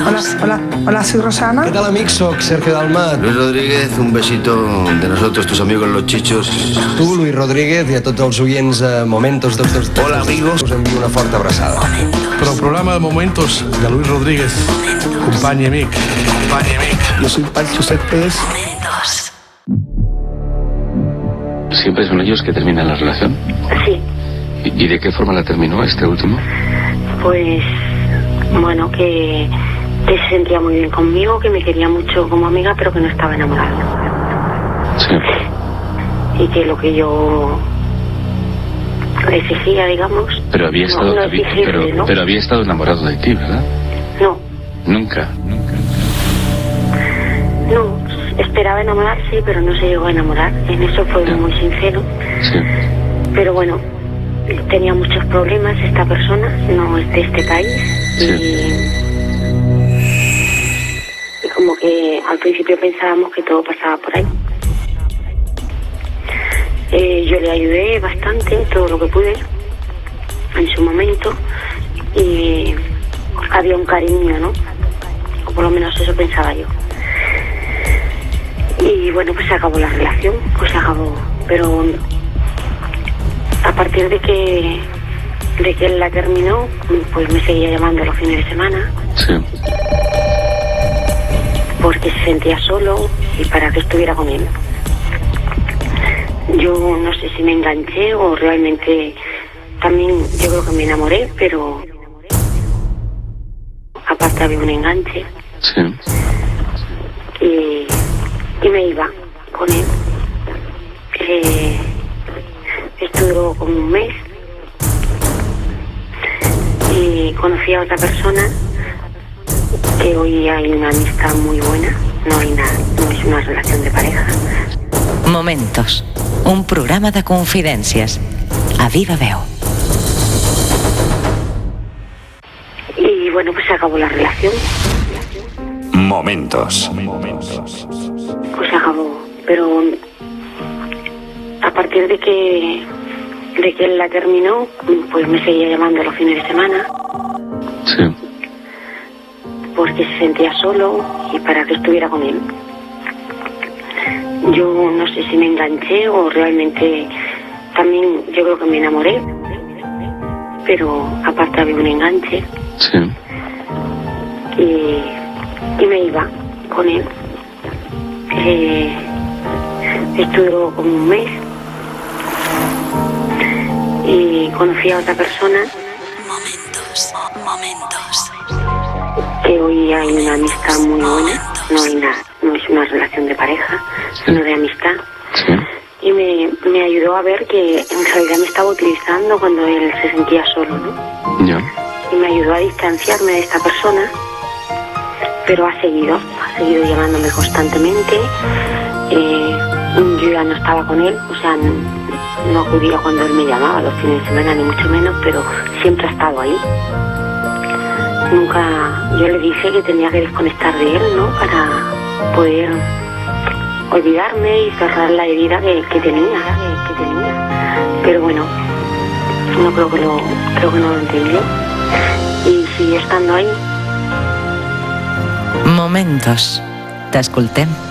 Hola, soy Rosana. ¿Qué tal, amics? Soc Sergio Dalma. Luis Rodríguez, un besito de nosotros, tus amigos los chichos. Tu, Luis Rodríguez, i a tots els oients Momentos. Hola, amigos. Us envio una forta abraçada. Però el programa de Momentos de Luis Rodríguez, company i amic. Yo soy Pancho Céspedes. ¿Siempre son ellos que terminan la relación? Sí. ¿Y de qué forma la terminó este último? Pues, bueno, que se sentía muy bien conmigo, que me quería mucho como amiga, pero que no estaba enamorado. Sí. Y que lo que yo le exigía, digamos... Pero había estado, no exigirle, ¿no? pero había estado enamorado de ti, ¿verdad? No. Nunca. No, esperaba enamorarse, pero no se llegó a enamorar. En eso fue muy sincero. Sí. Pero bueno, tenía muchos problemas esta persona, no es de este país. Sí. Y como que al principio pensábamos que todo pasaba por ahí. Yo le ayudé bastante, todo lo que pude, en su momento. Y había un cariño, ¿no? O por lo menos eso pensaba yo. Y bueno, pues se acabó la relación, pues se acabó. Pero a partir de que él la terminó, pues me seguía llamando los fines de semana. Sí. Porque se sentía solo y para que estuviera con él. Yo no sé si me enganché o realmente también yo creo que me enamoré, pero aparte había un enganche. Sí. Y me iba con él. Esto duró como un mes y conocí a otra persona que hoy hay una amistad muy buena, no es una relación de pareja. Momentos, un programa de confidències a viva veu. Y bueno, pues se acabó la relación. Momentos. Pues se acabó, pero a partir de que él la terminó, pues me seguía llamando los fines de semana. Sí. Porque se sentía solo y para que estuviera con él. Yo no sé si me enganché o realmente también yo creo que me enamoré, pero aparte había un enganche. Sí. Y me iba con él. Esto duró como un mes y conocí a otra persona. Momentos. Que hoy hay una amistad muy buena, no es una relación de pareja, sino de amistad. Sí. Y me ayudó a ver que en realidad me estaba utilizando cuando él se sentía solo, ¿no? Ya. Y me ayudó a distanciarme de esta persona, pero ha seguido llamándome constantemente. Yo ya no estaba con él, o sea, no acudía cuando él me llamaba los fines de semana, ni mucho menos, pero siempre ha estado ahí. Nunca, yo le dije que tenía que desconectar de él, ¿no? Para poder olvidarme y cerrar la herida que tenía. Pero bueno, no creo que no lo entendió. Y sigue estando ahí. Momentos. T'escoltem.